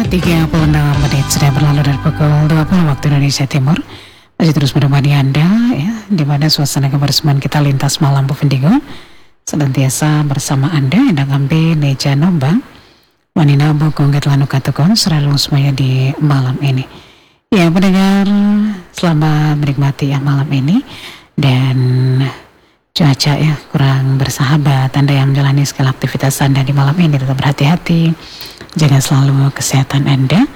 36 menit sudah berlalu dari pukul 20 waktu Indonesia Timur. Masih terus menemani Anda ya, di mana suasana kebersamaan kita lintas malam Indigo senantiasa bersama Anda. Endang Ambe Neja Nombang Wanina Bukongget Lanu Katukon selalu semuanya di malam ini. Ya pendengar, selamat menikmati ya malam ini. Dan cuaca ya kurang bersahabat. Anda yang menjalani segala aktivitas Anda di malam ini tetap berhati-hati, jaga selalu kesehatan Anda.